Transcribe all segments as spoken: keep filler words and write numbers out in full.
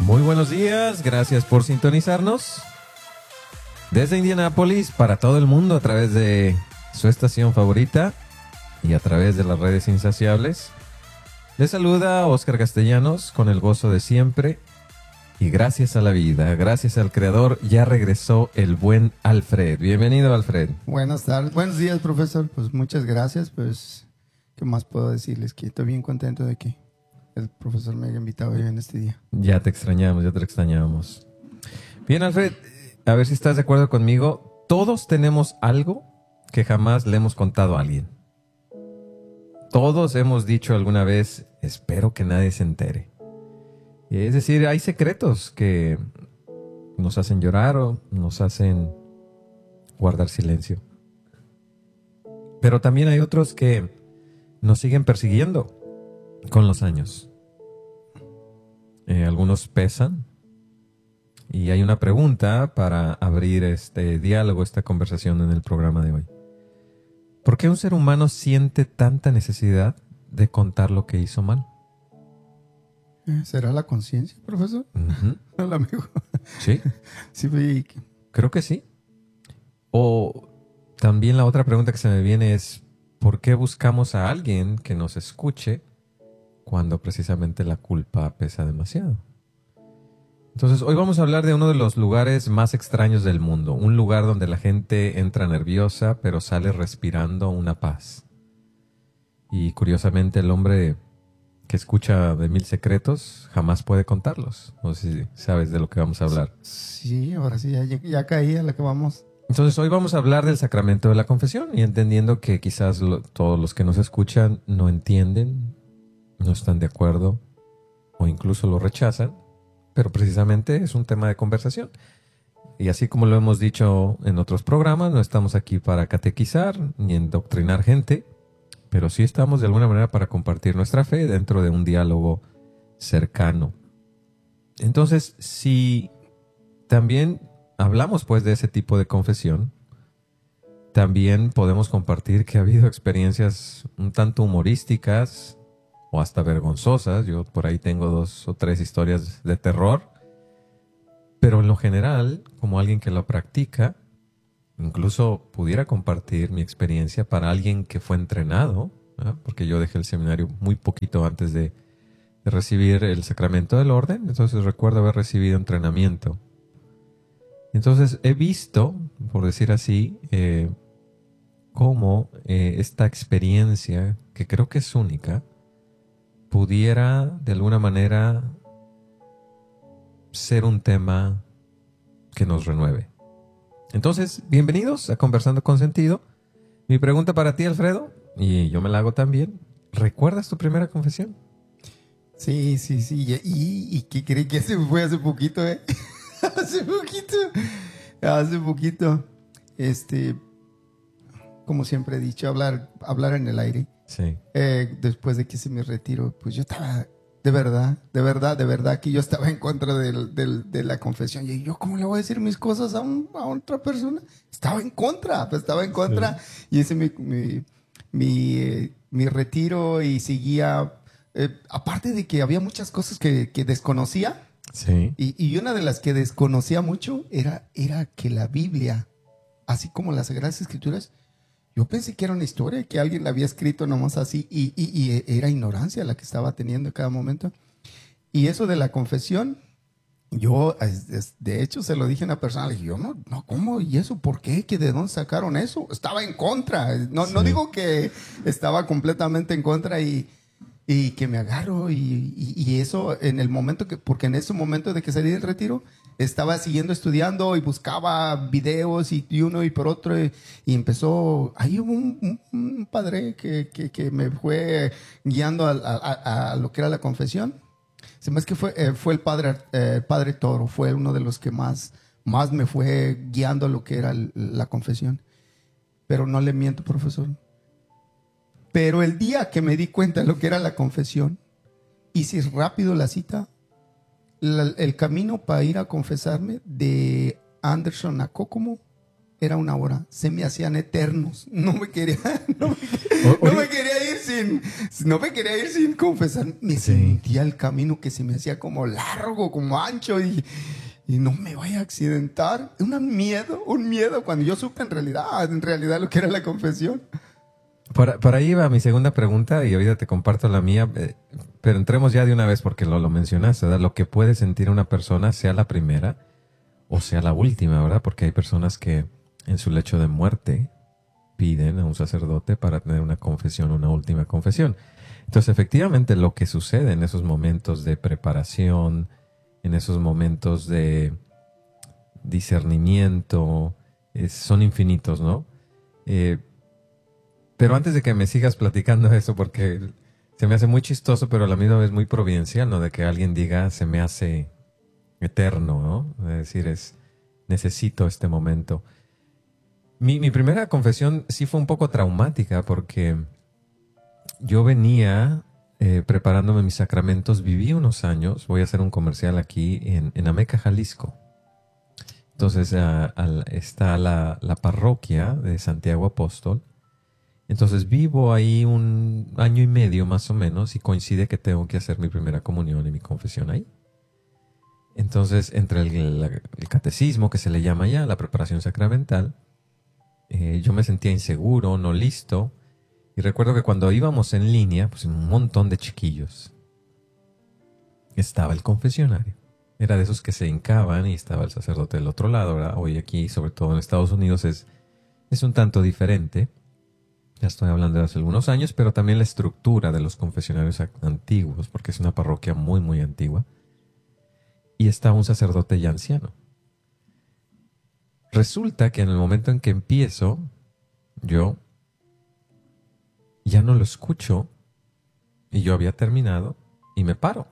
Muy buenos días, gracias por sintonizarnos desde Indianápolis para todo el mundo a través de su estación favorita y a través de las redes insaciables. Les saluda Oscar Castellanos con el gozo de siempre y gracias a la vida, gracias al Creador, ya regresó el buen Alfred. Bienvenido, Alfred. Buenas tardes, buenos días, profesor. Pues muchas gracias. Pues, ¿qué más puedo decirles? Que estoy bien contento de que el profesor me haya invitado hoy en este día. Ya te extrañamos, ya te extrañamos. Bien, Alfred, a ver si estás de acuerdo conmigo. Todos tenemos algo que jamás le hemos contado a alguien. Todos hemos dicho alguna vez, espero que nadie se entere. Es decir, hay secretos que nos hacen llorar o nos hacen guardar silencio. Pero también hay otros que nos siguen persiguiendo con los años. Eh, algunos pesan. Y hay una pregunta para abrir este diálogo, esta conversación en el programa de hoy. ¿Por qué un ser humano siente tanta necesidad de contar lo que hizo mal? ¿Será la conciencia, profesor? Uh-huh. A lo mejor. Sí. Sí, vi. Creo que sí. O también la otra pregunta que se me viene es, ¿por qué buscamos a alguien que nos escuche cuando precisamente la culpa pesa demasiado? Entonces, hoy vamos a hablar de uno de los lugares más extraños del mundo. Un lugar donde la gente entra nerviosa, pero sale respirando una paz. Y curiosamente, el hombre que escucha de mil secretos jamás puede contarlos. No sé si sabes de lo que vamos a hablar. Sí, ahora sí, ya, ya caí a la que vamos. Entonces, hoy vamos a hablar del sacramento de la confesión y entendiendo que quizás lo, todos los que nos escuchan no entienden, no están de acuerdo o incluso lo rechazan. Pero precisamente es un tema de conversación. Y así como lo hemos dicho en otros programas, no estamos aquí para catequizar ni endoctrinar gente, pero sí estamos de alguna manera para compartir nuestra fe dentro de un diálogo cercano. Entonces, si también hablamos pues de ese tipo de confesión, también podemos compartir que ha habido experiencias un tanto humorísticas o hasta vergonzosas. Yo por ahí tengo dos o tres historias de terror. Pero en lo general, como alguien que lo practica, incluso pudiera compartir mi experiencia para alguien que fue entrenado, ¿eh? Porque yo dejé el seminario muy poquito antes de, de recibir el sacramento del orden. Entonces recuerdo haber recibido entrenamiento. Entonces he visto, por decir así, eh, cómo eh, esta experiencia, que creo que es única, pudiera de alguna manera ser un tema que nos renueve. Entonces, bienvenidos a Conversando con Sentido. Mi pregunta para ti, Alfredo, y yo me la hago también. ¿Recuerdas tu primera confesión? Sí, sí, sí. Y, y que creí que se fue hace poquito, ¿eh? hace poquito. Hace poquito. Este, como siempre he dicho, hablar, hablar en el aire. Sí. Eh, después de que se me retiró, pues yo estaba, de verdad, de verdad, de verdad, que yo estaba en contra del, del, de la confesión. Y yo, ¿cómo le voy a decir mis cosas a, un, a otra persona? Estaba en contra, pues estaba en contra. Sí. Y hice mi, mi, mi, eh, mi retiro y seguía, eh, aparte de que había muchas cosas que, que desconocía. Sí. Y, y una de las que desconocía mucho era, era que la Biblia, así como las Sagradas Escrituras, yo pensé que era una historia, que alguien la había escrito nomás así y, y, y era ignorancia la que estaba teniendo en cada momento. Y eso de la confesión, yo de hecho se lo dije a una persona, le dije, yo no, no, ¿cómo? ¿Y eso por qué? ¿Que de dónde sacaron eso? Estaba en contra. No, sí. no digo que estaba completamente en contra y, y que me agarro y, y, y eso en el momento que, porque en ese momento de que salí del retiro, estaba siguiendo estudiando y buscaba videos y, y uno y por otro y, y empezó, ahí hubo un, un, un padre que, que, que me fue guiando a, a, a lo que era la confesión. Se me es que fue, eh, fue el padre, eh, el padre Toro, fue uno de los que más, más me fue guiando a lo que era el, la confesión. Pero no le miento, profesor. Pero el día que me di cuenta de lo que era la confesión, hice rápido la cita. La, el camino para ir a confesarme de Anderson a Kokomo era una hora, se me hacían eternos. No me quería, no me, no me quería ir sin, no me quería ir sin confesar. Me Sí. sentía el camino que se me hacía como largo, como ancho y, y no me vaya a accidentar. Un miedo, un miedo cuando yo supe en realidad, en realidad lo que era la confesión. Por, por ahí va mi segunda pregunta y ahorita te comparto la mía, eh, pero entremos ya de una vez porque lo, lo mencionaste, ¿verdad? Lo que puede sentir una persona, sea la primera o sea la última, ¿verdad? Porque hay personas que en su lecho de muerte piden a un sacerdote para tener una confesión, una última confesión. Entonces, efectivamente, lo que sucede en esos momentos de preparación, en esos momentos de discernimiento, es- son infinitos, ¿no? Eh, pero antes de que me sigas platicando eso, porque se me hace muy chistoso, pero a la misma vez muy providencial, ¿no? De que alguien diga, se me hace eterno, ¿no? Es decir, es, necesito este momento. Mi, mi primera confesión sí fue un poco traumática porque yo venía eh, preparándome mis sacramentos, viví unos años, voy a hacer un comercial aquí en, en Ameca, Jalisco. Entonces a- al- está la, la parroquia de Santiago Apóstol. Entonces vivo ahí un año y medio más o menos y coincide que tengo que hacer mi primera comunión y mi confesión ahí. Entonces, entre el, la- el catecismo, que se le llama ya, la preparación sacramental, eh, yo me sentía inseguro, no listo. Y recuerdo que cuando íbamos en línea, pues un montón de chiquillos, estaba el confesionario. Era de esos que se hincaban y estaba el sacerdote del otro lado, ¿verdad? Hoy aquí, sobre todo en Estados Unidos, es, es un tanto diferente. Ya estoy hablando de hace algunos años, pero también la estructura de los confesionarios a- antiguos, porque es una parroquia muy, muy antigua. Y estaba un sacerdote ya anciano. Resulta que en el momento en que empiezo, yo ya no lo escucho y yo había terminado y me paro.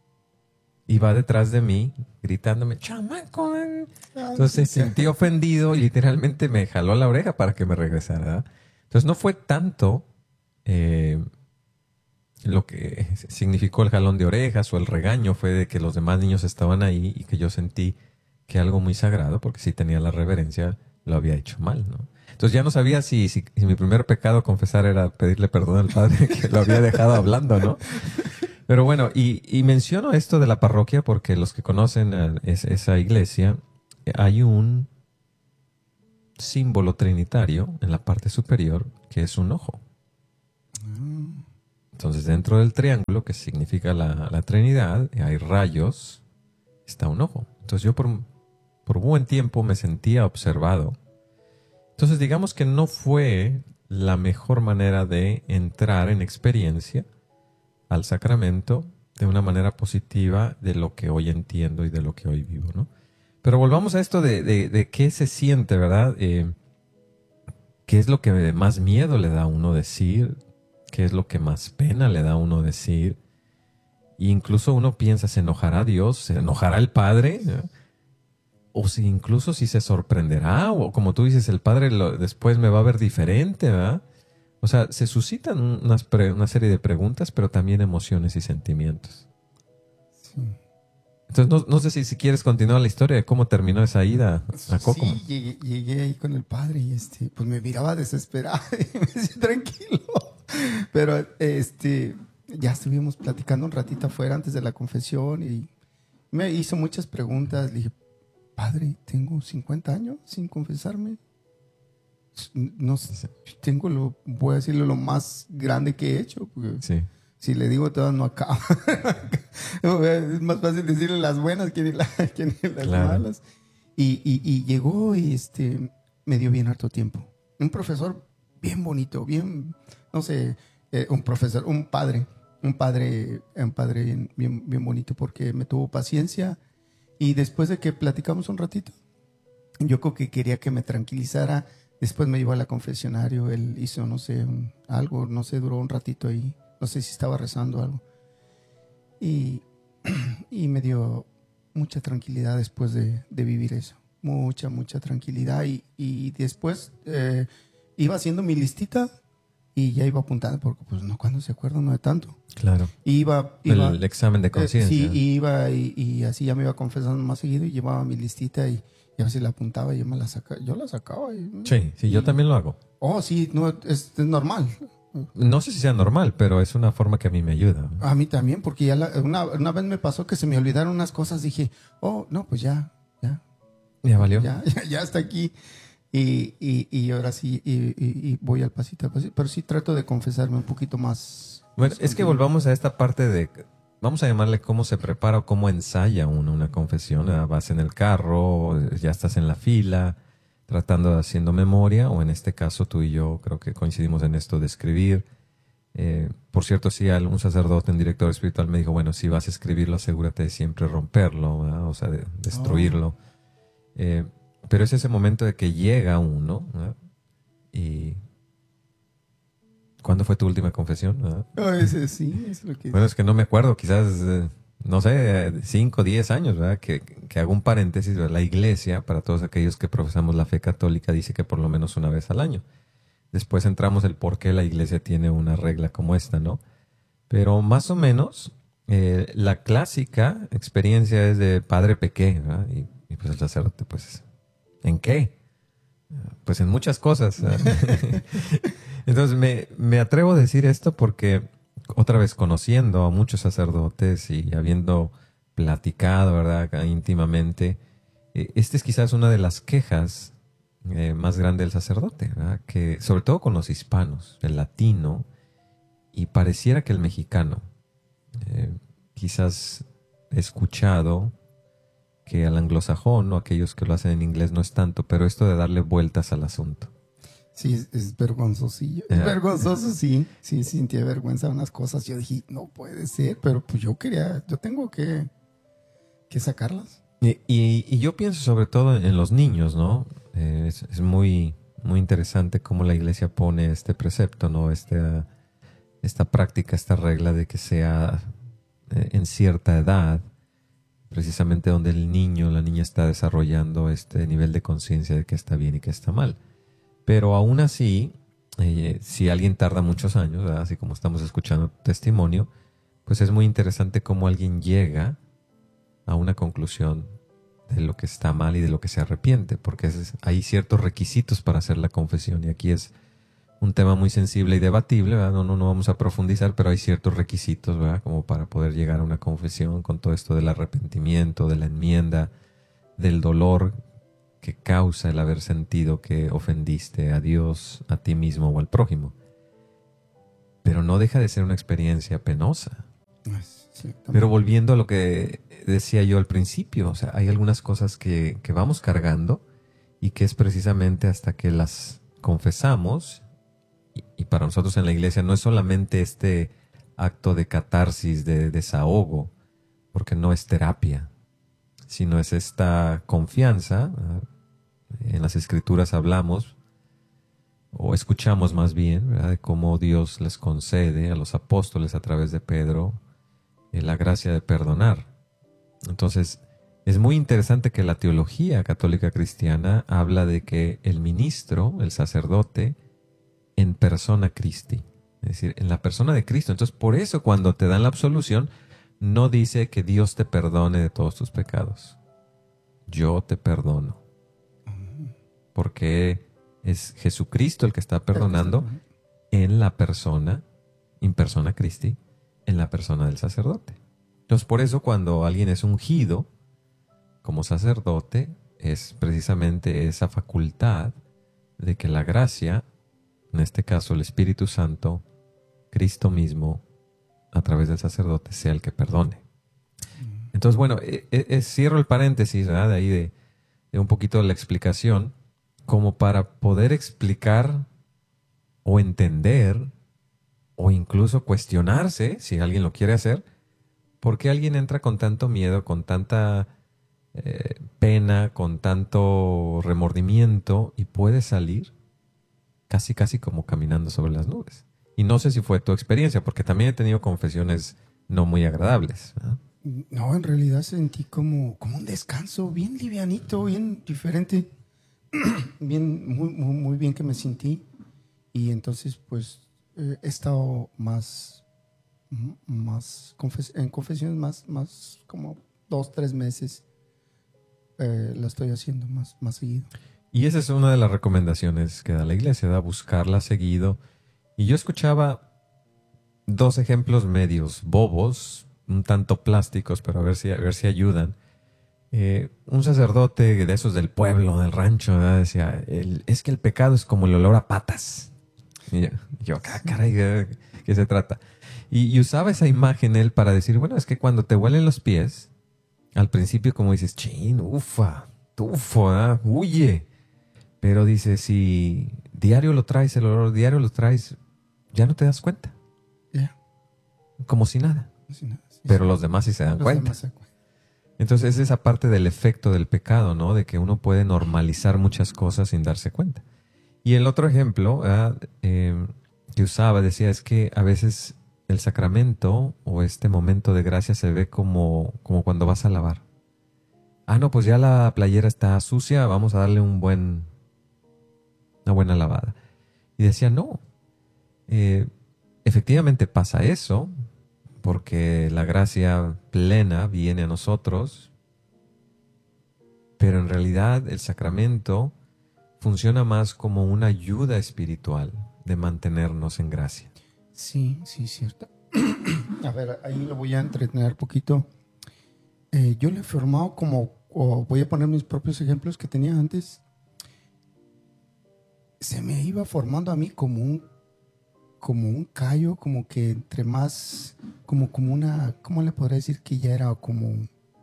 Y va detrás de mí gritándome, chamaco. eh". Entonces se sintió ofendido y literalmente me jaló la oreja para que me regresara. ¿verdad? Entonces no fue tanto eh, lo que significó el jalón de orejas o el regaño, fue de que los demás niños estaban ahí y que yo sentí que algo muy sagrado, porque si tenía la reverencia, lo había hecho mal, ¿no? Entonces ya no sabía si, si, si mi primer pecado confesar era pedirle perdón al padre que lo había dejado hablando, ¿no? Pero bueno, y, y menciono esto de la parroquia porque los que conocen eh, es- esa iglesia, eh, hay un símbolo trinitario en la parte superior que es un ojo. Entonces dentro del triángulo, que significa la, la Trinidad, hay rayos, está un ojo. Entonces yo por, por buen tiempo me sentía observado. Entonces digamos que no fue la mejor manera de entrar en experiencia al sacramento de una manera positiva de lo que hoy entiendo y de lo que hoy vivo, ¿no? Pero volvamos a esto de, de, de qué se siente, ¿verdad? Eh, ¿qué es lo que más miedo le da a uno decir? ¿Qué es lo que más pena le da a uno decir? E incluso uno piensa, ¿se enojará Dios? ¿Se enojará el Padre? ¿no? O si incluso si se sorprenderá, o como tú dices, el Padre lo- después me va a ver diferente, ¿verdad? O sea, se suscitan unas pre- una serie de preguntas, pero también emociones y sentimientos. Sí. Entonces, no, no sé si, si quieres continuar la historia de cómo terminó esa ida a Kokomo. Sí, llegué, llegué ahí con el padre y este, pues me miraba desesperado y me decía tranquilo. Pero este, ya estuvimos platicando un ratito afuera antes de la confesión y me hizo muchas preguntas. Le dije, padre, tengo cincuenta años sin confesarme. No sé, tengo lo, voy a decirle lo más grande que he hecho. Porque Sí, si le digo todas no acaba. Es más fácil decirle las buenas que ni, la- que ni las Claro. malas. Y, y- y llegó y este, me dio bien harto tiempo. Un profesor bien bonito, bien, no sé, eh, un profesor, un padre, un padre, un padre bien, bien, bien bonito porque me tuvo paciencia. Y después de que platicamos un ratito, yo creo que quería que me tranquilizara. Después me llevó al confesionario. Él hizo, no sé, un- algo, no sé, duró un ratito ahí. No sé si estaba rezando algo. Y, y me dio mucha tranquilidad después de, de vivir eso. Mucha, mucha tranquilidad. Y, y después eh, iba haciendo mi listita y ya iba apuntando porque pues no, cuando se acuerda uno de tanto. Claro. Y iba, iba el examen de conciencia. Eh, sí, y iba y, y así ya me iba confesando más seguido y llevaba mi listita y, y a veces la apuntaba y yo me la sacaba. Yo la sacaba. Y, Sí, sí, y, yo también lo hago. Oh, sí, no, es, es normal. No sé si sea normal, pero es una forma que a mí me ayuda. A mí también, porque ya la, una, una vez me pasó que se me olvidaron unas cosas. Dije, oh, no, pues ya, ya. Ya valió. Ya, ya, ya está aquí. Y, y, y ahora sí, y, y, y voy al pasito a pasito. Pero sí trato de confesarme un poquito más. Bueno, más es que continuo. volvamos a esta parte de, vamos a llamarle cómo se prepara o cómo ensaya uno una confesión. ¿Verdad? Vas en el carro, ya estás en la fila, tratando de haciendo memoria, o en este caso tú y yo creo que coincidimos en esto de escribir. Eh, por cierto, sí, un sacerdote, un director espiritual me dijo, bueno, si vas a escribirlo, asegúrate de siempre romperlo, ¿verdad? O sea, de destruirlo. Oh. Eh, pero es ese momento de que llega uno, ¿verdad? Y... ¿Cuándo fue tu última confesión? ¿Verdad? Oh, ese sí, es lo que... Bueno, es que no me acuerdo, quizás, eh, no sé, cinco, diez años, ¿verdad? Que, que hago un paréntesis, ¿verdad? La iglesia, para todos aquellos que profesamos la fe católica, dice que por lo menos una vez al año. Después entramos el por qué la iglesia tiene una regla como esta, ¿no? Pero más o menos, eh, la clásica experiencia es de padre pequé, ¿verdad? Y, y pues el sacerdote, pues, ¿en qué? Pues en muchas cosas. Entonces me, me atrevo a decir esto porque otra vez conociendo a muchos sacerdotes y habiendo platicado, ¿verdad? íntimamente, eh, esta es quizás una de las quejas eh, más grandes del sacerdote, ¿verdad? Que sobre todo con los hispanos, el latino, y pareciera que el mexicano, eh, quizás he escuchado que al anglosajón o aquellos que lo hacen en inglés no es tanto, pero esto de darle vueltas al asunto. Sí, es, es vergonzosillo. Es Yeah. vergonzoso, sí. Sí, sentí vergüenza de unas cosas. Yo dije, no puede ser, pero pues yo quería, yo tengo que, que sacarlas. Y, y, y yo pienso sobre todo en los niños, ¿no? Eh, es, es muy, muy interesante cómo la iglesia pone este precepto, ¿no? Este, esta práctica, esta regla de que sea eh, en cierta edad, precisamente donde el niño, la niña está desarrollando este nivel de conciencia de que está bien y que está mal. Pero aún así, eh, si alguien tarda muchos años, ¿verdad? Así como estamos escuchando tu testimonio, pues es muy interesante cómo alguien llega a una conclusión de lo que está mal y de lo que se arrepiente, porque es, hay ciertos requisitos para hacer la confesión, y aquí es un tema muy sensible y debatible, ¿verdad? No, no, no vamos a profundizar, pero hay ciertos requisitos, ¿verdad? Como para poder llegar a una confesión con todo esto del arrepentimiento, de la enmienda, del dolor que causa el haber sentido que ofendiste a Dios, a ti mismo o al prójimo. Pero no deja de ser una experiencia penosa. Sí, Pero volviendo a lo que decía yo al principio, o sea, hay algunas cosas que, que vamos cargando y que es precisamente hasta que las confesamos, y, y para nosotros en la iglesia no es solamente este acto de catarsis, de desahogo, porque no es terapia, sino es esta confianza. En las escrituras hablamos, o escuchamos más bien, ¿verdad? De cómo Dios les concede a los apóstoles a través de Pedro eh, la gracia de perdonar. Entonces, es muy interesante que la teología católica cristiana habla de que el ministro, el sacerdote, en persona Christi, es decir, en la persona de Cristo. Entonces, por eso cuando te dan la absolución, no dice que Dios te perdone de todos tus pecados. Yo te perdono. Porque es Jesucristo el que está perdonando en la persona, in persona Christi, en la persona del sacerdote. Entonces, por eso cuando alguien es ungido como sacerdote, es precisamente esa facultad de que la gracia, en este caso el Espíritu Santo, Cristo mismo, a través del sacerdote, sea el que perdone. Entonces, bueno, eh, eh, cierro el paréntesis, ¿verdad? De ahí de, de un poquito la explicación, como para poder explicar o entender o incluso cuestionarse, si alguien lo quiere hacer, por qué alguien entra con tanto miedo, con tanta eh, pena, con tanto remordimiento y puede salir casi casi como caminando sobre las nubes. Y no sé si fue tu experiencia, porque también he tenido confesiones no muy agradables, ¿no? No, en realidad sentí como, como un descanso bien livianito, bien diferente. Bien, muy, muy, muy bien que me sentí. Y entonces, pues, eh, he estado más, más confes- en confesiones más, más como dos, tres meses. Eh, la estoy haciendo más, más seguido. Y esa es una de las recomendaciones que da la iglesia, da buscarla seguido. Y yo escuchaba dos ejemplos medios bobos, un tanto plásticos, pero a ver si, a ver si ayudan. Eh, un sacerdote de esos del pueblo, del rancho, ¿verdad? Decía, el, es que el pecado es como el olor a patas. Y yo, yo ah, caray, ¿de qué se trata? Y, y usaba esa imagen él para decir, bueno, es que cuando te huelen los pies, al principio como dices, chin, ufa, tufo, ¿eh? Huye. Pero dice, si diario lo traes, el olor diario lo traes, ya no te das cuenta. Yeah. Como si nada. Sí, no, sí, Pero sí. los demás sí se dan Los cuenta. demás se dan cuenta. Entonces es esa parte del efecto del pecado, ¿no? De que uno puede normalizar muchas cosas sin darse cuenta. Y el otro ejemplo ¿verdad? Eh, que usaba, decía, es que a veces el sacramento o este momento de gracia se ve como, como cuando vas a lavar. Ah, no, pues ya la playera está sucia, vamos a darle un buen, una buena lavada. Y decía, no, eh, efectivamente pasa eso, porque la gracia plena viene a nosotros, pero en realidad el sacramento funciona más como una ayuda espiritual de mantenernos en gracia. Sí, sí, cierto. A ver, ahí lo voy a entretener poquito. Eh, yo le he formado como, o voy a poner mis propios ejemplos que tenía antes. Se me iba formando a mí como un, como un callo, como que entre más, como, como una, ¿cómo le podría decir? Que ya era como,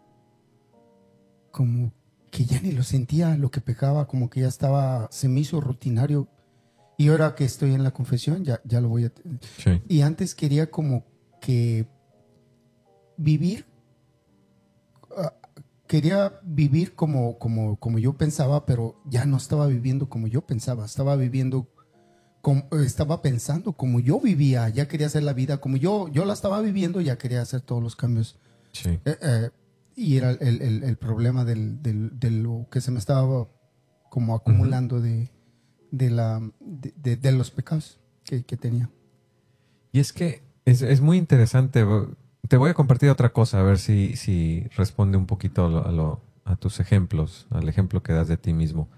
como que ya ni lo sentía, lo que pecaba, como que ya estaba, se me hizo rutinario. Y ahora que estoy en la confesión, ya, ya lo voy a... Sí. Y antes quería como que vivir, uh, quería vivir como, como, como yo pensaba, pero ya no estaba viviendo como yo pensaba, estaba viviendo, como, estaba pensando como yo vivía, ya quería hacer la vida como yo, yo la estaba viviendo, ya quería hacer todos los cambios. Sí. Eh, eh, y era el, el, el problema del, del, de lo que se me estaba como acumulando uh-huh. de, de, la, de, de, de los pecados que, que tenía. Y es que es, es muy interesante. Te voy a compartir otra cosa, a ver si, si responde un poquito a, lo, a, lo, a tus ejemplos, al ejemplo que das de ti mismo.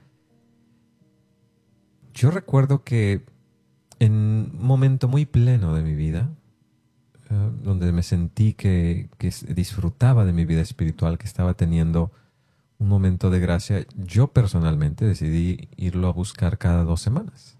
Yo recuerdo que en un momento muy pleno de mi vida, uh, donde me sentí que, que disfrutaba de mi vida espiritual, que estaba teniendo un momento de gracia, yo personalmente decidí irlo a buscar cada dos semanas.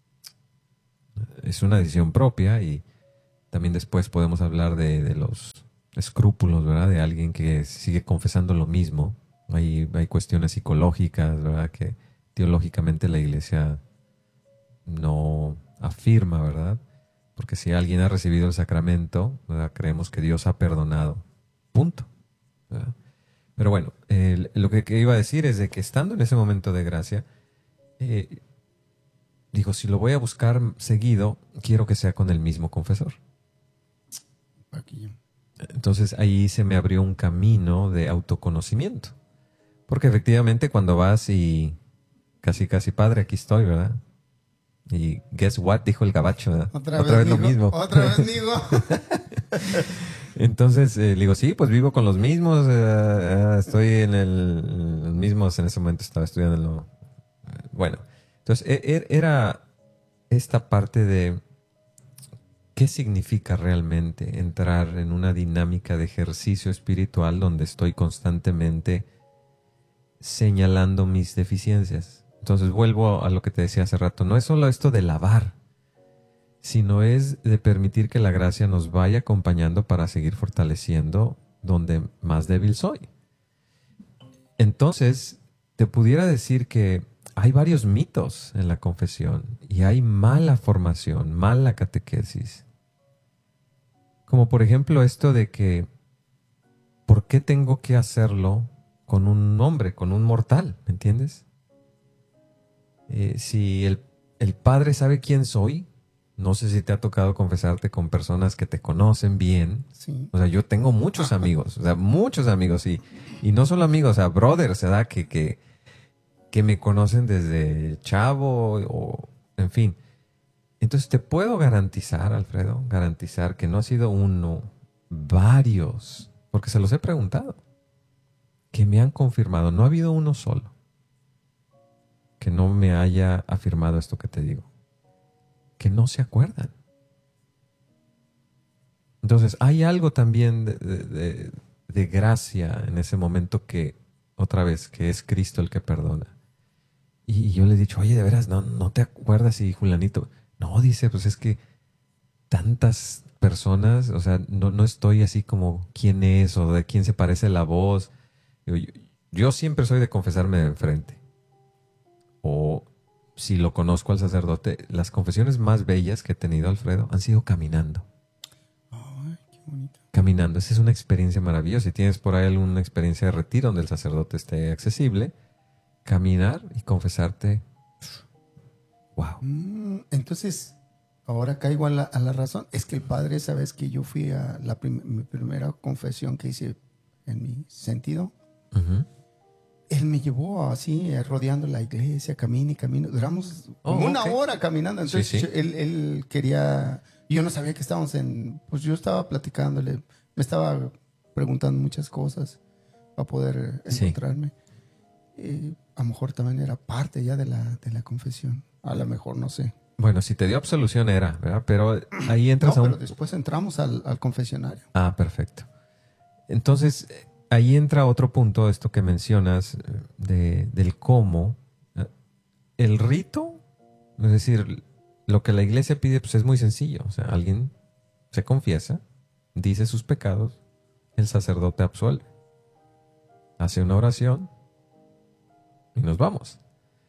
Es una decisión propia y también después podemos hablar de, de los escrúpulos, ¿verdad? De alguien que sigue confesando lo mismo. Hay, hay cuestiones psicológicas, ¿verdad? Que teológicamente la iglesia no afirma, ¿verdad? Porque si alguien ha recibido el sacramento, ¿verdad? Creemos que Dios ha perdonado. Punto. ¿Verdad? Pero bueno, eh, lo que, que iba a decir es de que estando en ese momento de gracia, eh, digo, si lo voy a buscar seguido, quiero que sea con el mismo confesor. Aquí. Entonces ahí se me abrió un camino de autoconocimiento. Porque efectivamente cuando vas y casi casi padre, aquí estoy, ¿verdad? Y guess what, dijo el gabacho, ¿verdad? Otra, Otra vez, vez lo mismo. Otra vez, amigo. Entonces eh, le digo, sí, pues vivo con los mismos, eh, estoy en el, los mismos, en ese momento estaba estudiando en lo... Bueno, entonces e- era esta parte de qué significa realmente entrar en una dinámica de ejercicio espiritual donde estoy constantemente señalando mis deficiencias. Entonces vuelvo a lo que te decía hace rato, no es solo esto de lavar, sino es de permitir que la gracia nos vaya acompañando para seguir fortaleciendo donde más débil soy. Entonces, te pudiera decir que hay varios mitos en la confesión y hay mala formación, mala catequesis. Como por ejemplo esto de que, ¿por qué tengo que hacerlo con un hombre, con un mortal? ¿Me entiendes? Eh, si el, el Padre sabe quién soy, no sé si te ha tocado confesarte con personas que te conocen bien. Sí. O sea, yo tengo muchos amigos, o sea, muchos amigos y, y no solo amigos, o sea, brothers, ¿verdad? Que, que, que me conocen desde chavo o, en fin. Entonces te puedo garantizar, Alfredo, garantizar que no ha sido uno, varios, porque se los he preguntado, que me han confirmado. No ha habido uno solo que no me haya afirmado esto que te digo, que no se acuerdan. Entonces hay algo también de, de, de, de gracia en ese momento que, otra vez, que es Cristo el que perdona. Y, y yo le he dicho, oye, de veras, ¿no, no te acuerdas? Y Julianito, no, dice, pues es que tantas personas, o sea, no, no estoy así como quién es o de quién se parece la voz. Yo, yo, yo siempre soy de confesarme de enfrente. O si lo conozco al sacerdote, las confesiones más bellas que he tenido, Alfredo, han sido caminando. Ay, qué bonito. Caminando, esa es una experiencia maravillosa. Si tienes por ahí alguna experiencia de retiro donde el sacerdote esté accesible, caminar y confesarte. Wow. Mm, entonces, ahora caigo a la, a la razón. Es que el padre, sabes que yo fui a la prim mi primera confesión que hice en mi sentido. Uh-huh. Él me llevó así, eh, rodeando la iglesia, camino y camino. Duramos Oh, como una okay. hora caminando. Entonces, Sí, sí. yo- él, él quería... Yo no sabía que estábamos en... Pues yo estaba platicándole, me estaba preguntando muchas cosas para poder eh, Sí. encontrarme. Eh, a lo mejor también era parte ya de la, de la confesión. A lo mejor, no sé. Bueno, si te dio absolución era, ¿verdad? Pero ahí entras No, a un... pero después entramos al, al confesionario. Ah, perfecto. Entonces, eh, ahí entra otro punto, esto que mencionas, eh, de, del cómo. eh, El rito, es decir, lo que la iglesia pide, pues es muy sencillo. O sea, alguien se confiesa, dice sus pecados, el sacerdote absuelve, hace una oración y nos vamos.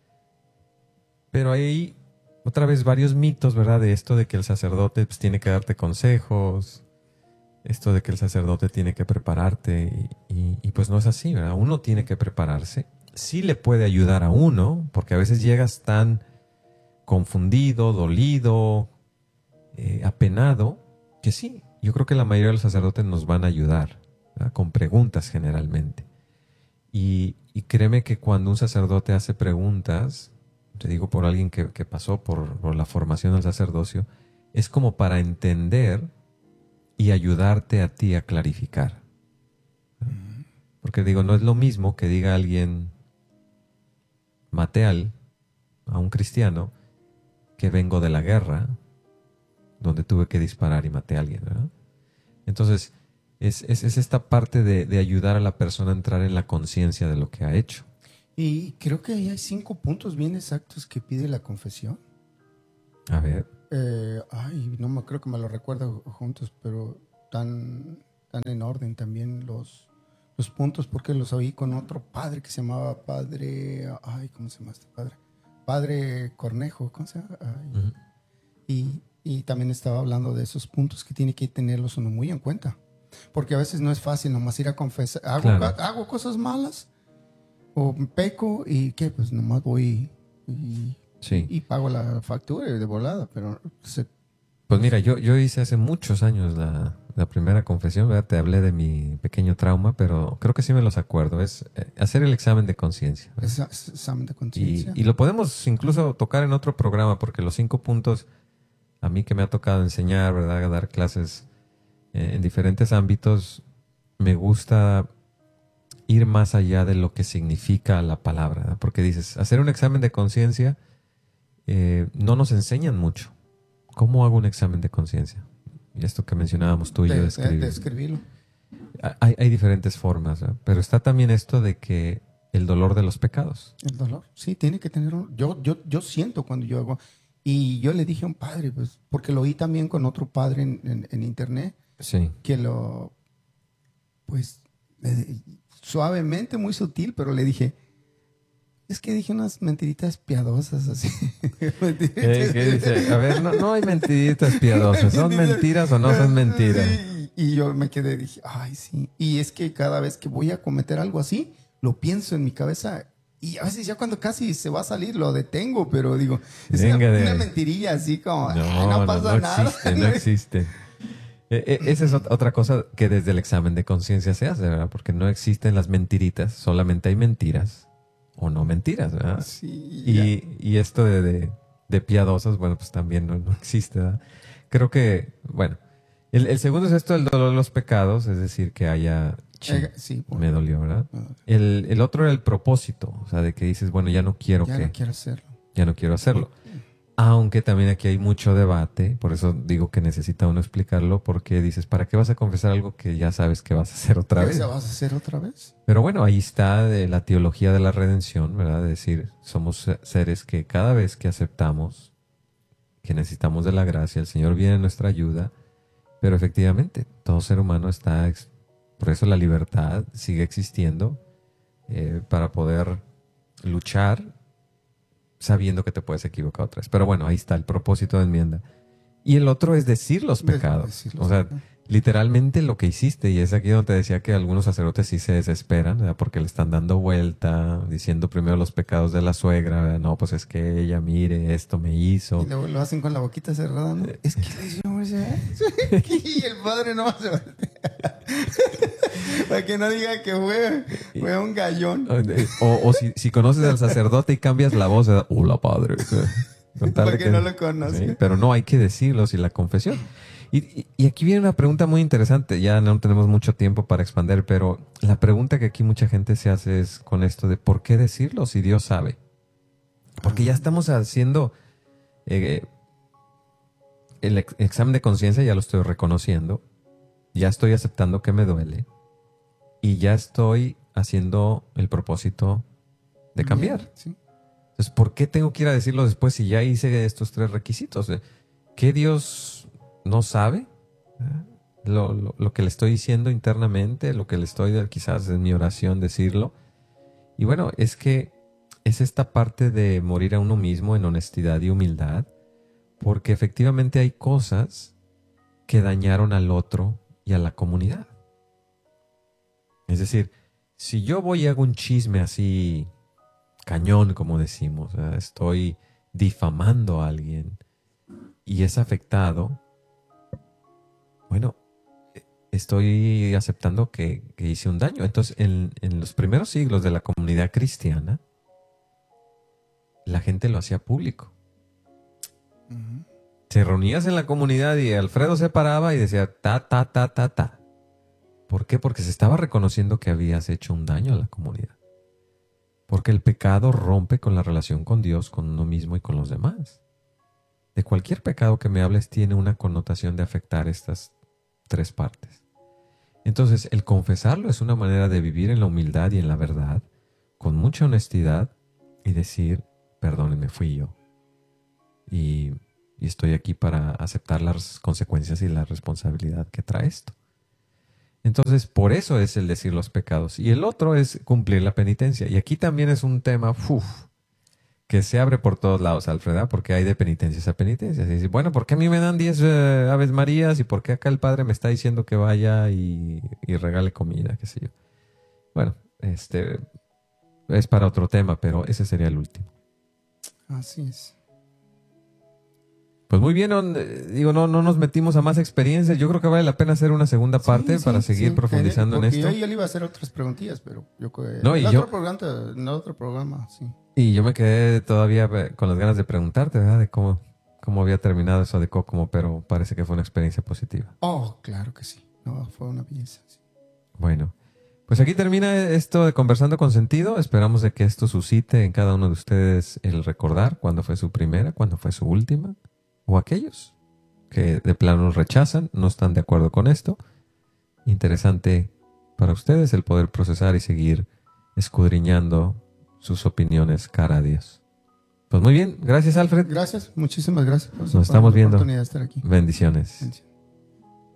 Pero hay otra vez varios mitos, ¿verdad? De esto de que el sacerdote pues, tiene que darte consejos, esto de que el sacerdote tiene que prepararte y, y, y pues no es así, ¿verdad? Uno tiene que prepararse. Sí le puede ayudar a uno, porque a veces llegas tan confundido, dolido, eh, apenado, que sí, yo creo que la mayoría de los sacerdotes nos van a ayudar, ¿verdad? Con preguntas generalmente. Y, y créeme que cuando un sacerdote hace preguntas, te digo por alguien que, que pasó por, por la formación del sacerdocio, es como para entender y ayudarte a ti a clarificar. Porque digo, no es lo mismo que diga alguien, maté al, a un cristiano, que vengo de la guerra, donde tuve que disparar y maté a alguien, ¿verdad? Entonces, es, es, es esta parte de, de ayudar a la persona a entrar en la conciencia de lo que ha hecho. Y creo que ahí hay cinco puntos bien exactos que pide la confesión. A ver. Eh, ay, no me creo que me lo recuerdo juntos, pero tan, tan en orden también los, los puntos, porque los oí con otro padre que se llamaba Padre... Ay, ¿cómo se llama este padre? Padre Cornejo, ¿cómo se llama? Ay. Uh-huh. Y, y también estaba hablando de esos puntos que tiene que tenerlos uno muy en cuenta. Porque a veces no es fácil nomás ir a confesar. Hago, Claro. hago cosas malas o peco y ¿qué? Pues nomás voy y, Sí. y pago la factura de volada. Pero se, Pues mira, yo, yo hice hace muchos años la, la primera confesión, ¿verdad? Te hablé de mi pequeño trauma, pero creo que sí me los acuerdo. Es eh, hacer el examen de conciencia, ¿verdad? es, es examen de Y, conciencia. y lo podemos incluso tocar en otro programa, porque los cinco puntos, a mí que me ha tocado enseñar, ¿verdad? Dar clases eh, en diferentes ámbitos, me gusta ir más allá de lo que significa la palabra, ¿verdad? Porque dices, hacer un examen de conciencia eh, no nos enseñan mucho. ¿Cómo hago un examen de conciencia? Y esto que mencionábamos tú y yo de, de de, escribir. de escribirlo. Hay, hay diferentes formas, ¿verdad? Pero está también esto de que el dolor de los pecados. El dolor. Sí, tiene que tener un... Yo, yo, yo siento cuando yo hago... Y yo le dije a un padre, pues, porque lo oí también con otro padre en, en, en internet, Sí. que lo... Pues, eh, suavemente, muy sutil, pero le dije... Es que dije unas mentiritas piadosas así. Eh, ¿qué dice? A ver, no, no hay mentiritas piadosas. ¿Son mentiras o no son mentiras? Sí, y yo me quedé, dije, ay, sí. Y es que cada vez que voy a cometer algo así, lo pienso en mi cabeza. Y a veces ya cuando casi se va a salir, lo detengo, pero digo, es Venga una, de una ahí. mentirilla así como, No, "Ay, no no, pasa no nada". existe, no existe. Eh, eh, esa es ot- otra cosa que desde el examen de conciencia se hace, ¿verdad? Porque no existen las mentiritas, solamente hay mentiras o no mentiras, ¿verdad? Sí, ya. Y, y esto de, de, de piadosos, bueno, pues también no, no existe, ¿verdad? Creo que, bueno, el, el segundo es esto del dolor de los pecados, es decir, que haya... Chin, Eh, sí, bueno. me dolió, ¿verdad? El, el otro era el propósito, o sea, de que dices, bueno, ya no quiero Ya que... no quiero hacerlo. Ya no quiero hacerlo. Aunque también aquí hay mucho debate, por eso digo que necesita uno explicarlo, porque dices, ¿para qué vas a confesar algo que ya sabes que vas a hacer otra ¿Qué vez? vas a hacer otra vez? Pero bueno, ahí está de la teología de la redención, ¿verdad? Es decir, somos seres que cada vez que aceptamos que necesitamos de la gracia, el Señor viene en nuestra ayuda, pero efectivamente, todo ser humano está, ex- por eso la libertad sigue existiendo, eh, para poder luchar sabiendo que te puedes equivocar otra vez. Pero bueno, ahí está el propósito de enmienda. Y el otro es decir los De- pecados. decir los O sea, pecados. literalmente lo que hiciste. Y es aquí donde te decía que algunos sacerdotes sí se desesperan, ¿verdad? Porque le están dando vuelta, diciendo primero los pecados de la suegra, ¿verdad? No, pues es que ella, mire, esto me hizo. Y luego lo hacen con la boquita cerrada, ¿no? Es que le hicimos y el padre no se voltea. Para que no diga que fue, fue un gallón. O, o si, si conoces al sacerdote y cambias la voz, ¿verdad? Hola, padre. Con tal de Para que no lo conozca. Sí, pero no hay que decirlo, si la confesión. Y, y- y aquí viene una pregunta muy interesante. Ya no tenemos mucho tiempo para expander, pero la pregunta que aquí mucha gente se hace es con esto de ¿por qué decirlo si Dios sabe? Porque ya estamos haciendo eh, el ex- examen de conciencia, ya lo estoy reconociendo, ya estoy aceptando que me duele y ya estoy haciendo el propósito de cambiar. Sí. Entonces, ¿por qué tengo que ir a decirlo después si ya hice estos tres requisitos? ¿Qué Dios no sabe? Lo, lo, lo que le estoy diciendo internamente, lo que le estoy, quizás en mi oración, decirlo. Y bueno, es que es esta parte de morir a uno mismo en honestidad y humildad, porque efectivamente hay cosas que dañaron al otro y a la comunidad. Es decir, si yo voy y hago un chisme así cañón, como decimos, ¿verdad? Estoy difamando a alguien y es afectado, bueno, estoy aceptando que, que hice un daño. Entonces, en, en los primeros siglos de la comunidad cristiana, la gente lo hacía público. Ujú. Te reunías en la comunidad y Alfredo se paraba y decía ta, ta, ta, ta, ta. ¿Por qué? Porque se estaba reconociendo que habías hecho un daño a la comunidad. Porque el pecado rompe con la relación con Dios, con uno mismo y con los demás. De cualquier pecado que me hables tiene una connotación de afectar estas tres partes. Entonces, el confesarlo es una manera de vivir en la humildad y en la verdad, con mucha honestidad y decir, perdónenme, fui yo. Y, y estoy aquí para aceptar las consecuencias y la responsabilidad que trae esto. Entonces, por eso es el decir los pecados. Y el otro es cumplir la penitencia. Y aquí también es un tema uf, que se abre por todos lados, Alfreda, porque hay de penitencias a penitencias. Y dice, bueno, ¿por qué a mí me dan diez eh, Aves Marías? ¿Y por qué acá el padre me está diciendo que vaya y, y regale comida? Qué sé yo. Bueno, este es para otro tema, pero ese sería el último. Así es. Pues muy bien, no, digo, no, no nos metimos a más experiencias. Yo creo que vale la pena hacer una segunda parte Sí, para sí, seguir sí. profundizando en Porque esto. Yo, yo le iba a hacer otras preguntillas, pero yo creo No, y en yo- otro programa, en otro programa, sí. Y yo me quedé todavía eh, con las ganas de preguntarte, ¿verdad? De cómo, cómo había terminado eso de Kokomo, pero parece que fue una experiencia positiva. Oh, claro que sí. No, fue una belleza. Sí. Bueno, pues aquí termina esto de Conversando con Sentido. Esperamos de que esto suscite en cada uno de ustedes el recordar cuándo fue su primera, cuándo fue su última, o aquellos que de plano rechazan, no están de acuerdo con esto. Interesante para ustedes el poder procesar y seguir escudriñando sus opiniones cara a Dios. Pues muy bien, gracias Alfred. Gracias, muchísimas gracias por, Nos por estamos la viendo. oportunidad de estar aquí. Bendiciones. Bendiciones.